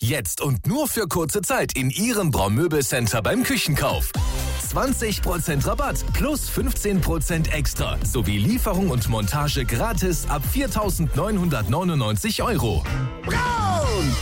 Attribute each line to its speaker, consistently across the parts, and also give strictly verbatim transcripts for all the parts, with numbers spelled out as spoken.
Speaker 1: Jetzt und nur für kurze Zeit in Ihrem Braun-Möbel-Center beim Küchenkauf. zwanzig Prozent Rabatt plus fünfzehn Prozent extra sowie Lieferung und Montage gratis ab viertausendneunhundertneunundneunzig Euro. Braun!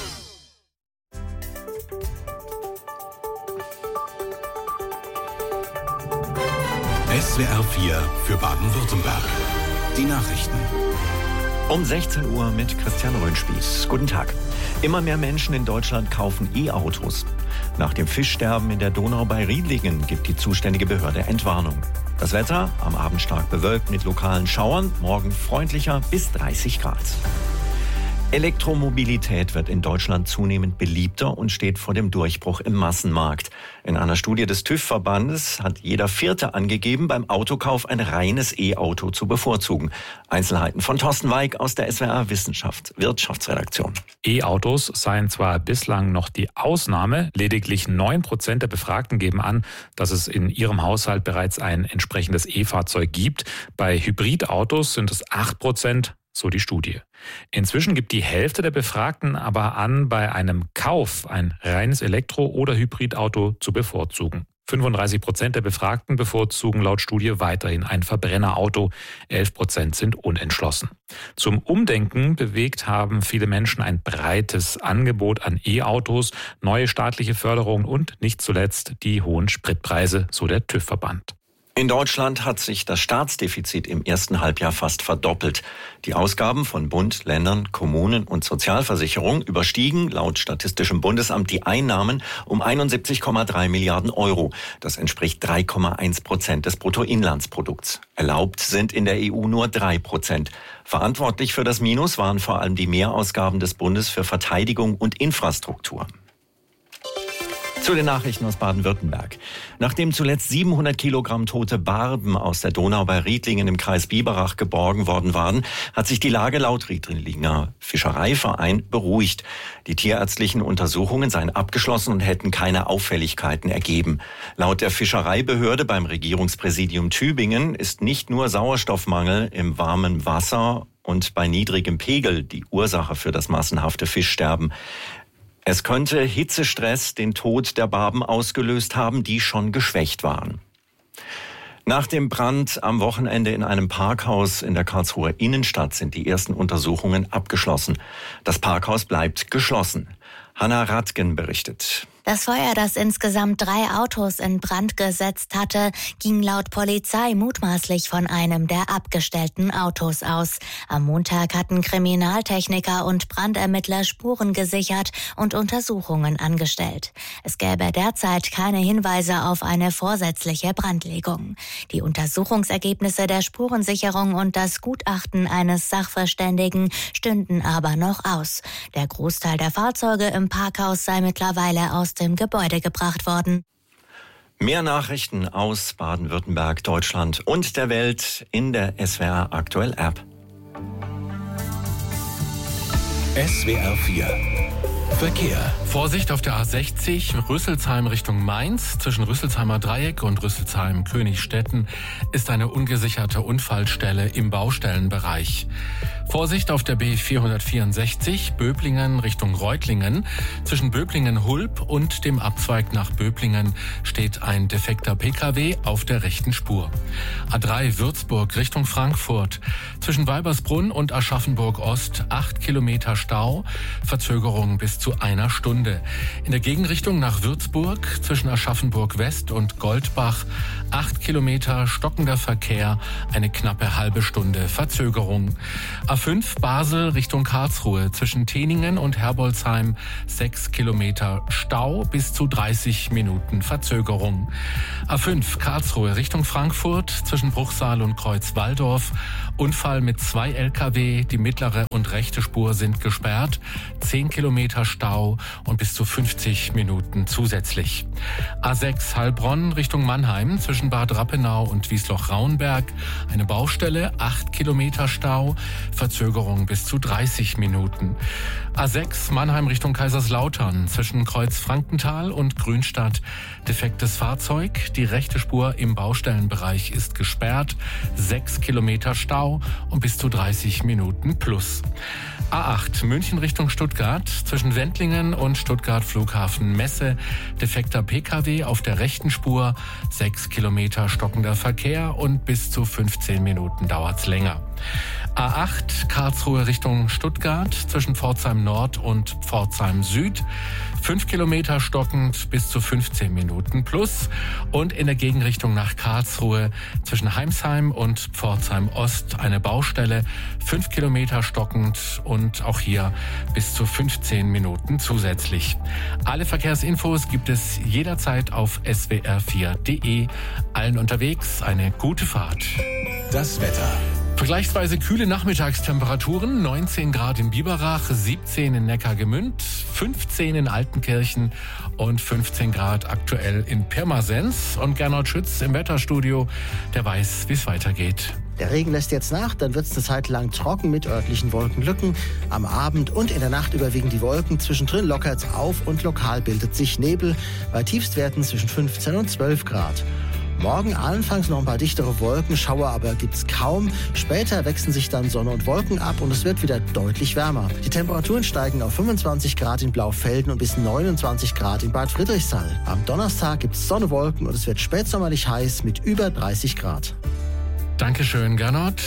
Speaker 2: S W R vier für Baden-Württemberg. Die Nachrichten.
Speaker 3: Um sechzehn Uhr mit Christian Röhnspieß. Guten Tag. Immer mehr Menschen in Deutschland kaufen E-Autos. Nach dem Fischsterben in der Donau bei Riedlingen gibt die zuständige Behörde Entwarnung. Das Wetter am Abend stark bewölkt mit lokalen Schauern, morgen freundlicher bis dreißig Grad. Elektromobilität wird in Deutschland zunehmend beliebter und steht vor dem Durchbruch im Massenmarkt. In einer Studie des TÜV-Verbandes hat jeder Vierte angegeben, beim Autokauf ein reines E-Auto zu bevorzugen. Einzelheiten von Thorsten Weig aus der S W R Wissenschaft Wirtschaftsredaktion.
Speaker 4: E-Autos seien zwar bislang noch die Ausnahme, lediglich neun Prozent der Befragten geben an, dass es in ihrem Haushalt bereits ein entsprechendes E-Fahrzeug gibt. Bei Hybridautos sind es acht Prozent. So die Studie. Inzwischen gibt die Hälfte der Befragten aber an, bei einem Kauf ein reines Elektro- oder Hybridauto zu bevorzugen. fünfunddreißig Prozent der Befragten bevorzugen laut Studie weiterhin ein Verbrennerauto. elf Prozent sind unentschlossen. Zum Umdenken bewegt haben viele Menschen ein breites Angebot an E-Autos, neue staatliche Förderungen und nicht zuletzt die hohen Spritpreise, so der TÜV-Verband.
Speaker 3: In Deutschland hat sich das Staatsdefizit im ersten Halbjahr fast verdoppelt. Die Ausgaben von Bund, Ländern, Kommunen und Sozialversicherung überstiegen laut Statistischem Bundesamt die Einnahmen um einundsiebzig Komma drei Milliarden Euro. Das entspricht drei Komma eins Prozent des Bruttoinlandsprodukts. Erlaubt sind in der E U nur drei Prozent. Verantwortlich für das Minus waren vor allem die Mehrausgaben des Bundes für Verteidigung und Infrastruktur. Zu den Nachrichten aus Baden-Württemberg. Nachdem zuletzt siebenhundert Kilogramm tote Barben aus der Donau bei Riedlingen im Kreis Biberach geborgen worden waren, hat sich die Lage laut Riedlinger Fischereiverein beruhigt. Die tierärztlichen Untersuchungen seien abgeschlossen und hätten keine Auffälligkeiten ergeben. Laut der Fischereibehörde beim Regierungspräsidium Tübingen ist nicht nur Sauerstoffmangel im warmen Wasser und bei niedrigem Pegel die Ursache für das massenhafte Fischsterben. Es könnte Hitzestress den Tod der Barben ausgelöst haben, die schon geschwächt waren. Nach dem Brand am Wochenende in einem Parkhaus in der Karlsruher Innenstadt sind die ersten Untersuchungen abgeschlossen. Das Parkhaus bleibt geschlossen. Hanna Radgen berichtet.
Speaker 5: Das Feuer, das insgesamt drei Autos in Brand gesetzt hatte, ging laut Polizei mutmaßlich von einem der abgestellten Autos aus. Am Montag hatten Kriminaltechniker und Brandermittler Spuren gesichert und Untersuchungen angestellt. Es gäbe derzeit keine Hinweise auf eine vorsätzliche Brandlegung. Die Untersuchungsergebnisse der Spurensicherung und das Gutachten eines Sachverständigen stünden aber noch aus. Der Großteil der Fahrzeuge im Parkhaus sei mittlerweile aus dem Gebäude gebracht worden.
Speaker 3: Mehr Nachrichten aus Baden-Württemberg, Deutschland und der Welt in der S W R Aktuell App.
Speaker 2: S W R vier Verkehr.
Speaker 6: Vorsicht auf der A sechzig, Rüsselsheim Richtung Mainz. Zwischen Rüsselsheimer Dreieck und Rüsselsheim-Königstetten ist eine ungesicherte Unfallstelle im Baustellenbereich. Vorsicht auf der B vierhundertvierundsechzig, Böblingen Richtung Reutlingen. Zwischen Böblingen-Hulb und dem Abzweig nach Böblingen steht ein defekter Pkw auf der rechten Spur. A drei Würzburg Richtung Frankfurt. Zwischen Weibersbrunn und Aschaffenburg-Ost acht Kilometer Stau, Verzögerung bis zu einer Stunde. In der Gegenrichtung nach Würzburg zwischen Aschaffenburg-West und Goldbach acht Kilometer stockender Verkehr, eine knappe halbe Stunde Verzögerung. A fünf Basel Richtung Karlsruhe zwischen Teningen und Herbolzheim sechs Kilometer Stau bis zu dreißig Minuten Verzögerung. A fünf Karlsruhe Richtung Frankfurt zwischen Bruchsal und Kreuz-Walldorf Unfall mit zwei L K W, die mittlere und rechte Spur sind gesperrt, zehn Kilometer Stau und bis zu fünfzig Minuten zusätzlich. A sechs Heilbronn Richtung Mannheim zwischen Bad Rappenau und Wiesloch-Raunberg eine Baustelle, acht Kilometer Stau, Verzögerung bis zu dreißig Minuten. A sechs Mannheim Richtung Kaiserslautern zwischen Kreuz-Frankenthal und Grünstadt. Defektes Fahrzeug. Die rechte Spur im Baustellenbereich ist gesperrt. Sechs Kilometer Stau und bis zu dreißig Minuten plus. A acht München Richtung Stuttgart zwischen Wendlingen und Stuttgart Flughafen Messe. Defekter P K W auf der rechten Spur. Sechs Kilometer stockender Verkehr und bis zu fünfzehn Minuten dauert's länger. A acht Karlsruhe Richtung Stuttgart zwischen Pforzheim Nord und Pforzheim Süd. Fünf Kilometer stockend bis zu fünfzehn Minuten plus. Und in der Gegenrichtung nach Karlsruhe zwischen Heimsheim und Pforzheim Ost eine Baustelle. Fünf Kilometer stockend und auch hier bis zu fünfzehn Minuten zusätzlich. Alle Verkehrsinfos gibt es jederzeit auf s w r vier punkt d e. Allen unterwegs eine gute Fahrt.
Speaker 2: Das Wetter.
Speaker 6: Vergleichsweise kühle Nachmittagstemperaturen, neunzehn Grad in Biberach, siebzehn in Neckargemünd, fünfzehn in Altenkirchen und fünfzehn Grad aktuell in Pirmasens. Und Gernot Schütz im Wetterstudio, der weiß, wie es weitergeht.
Speaker 7: Der Regen lässt jetzt nach, dann wird es eine Zeit lang trocken mit örtlichen Wolkenlücken. Am Abend und in der Nacht überwiegen die Wolken, zwischendrin lockert es auf und lokal bildet sich Nebel bei Tiefstwerten zwischen fünfzehn und zwölf Grad. Morgen anfangs noch ein paar dichtere Wolkenschauer, aber gibt's kaum. Später wechseln sich dann Sonne und Wolken ab und es wird wieder deutlich wärmer. Die Temperaturen steigen auf fünfundzwanzig Grad in Blaufelden und bis neunundzwanzig Grad in Bad Friedrichshall. Am Donnerstag gibt's Sonne, Wolken und es wird spätsommerlich heiß mit über dreißig Grad.
Speaker 6: Dankeschön, Gernot.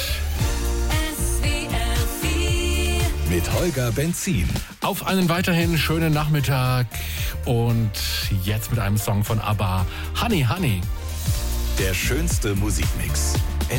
Speaker 2: Mit Holger Benzin.
Speaker 6: Auf einen weiterhin schönen Nachmittag und jetzt mit einem Song von ABBA, Honey Honey.
Speaker 2: Der schönste Musikmix.